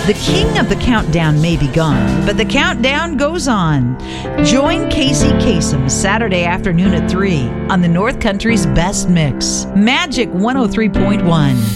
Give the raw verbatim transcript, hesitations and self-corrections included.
The king of the countdown may be gone, but the countdown goes on. Join Casey Kasem Saturday afternoon at three on the North Country's Best Mix. Magic one oh three point one.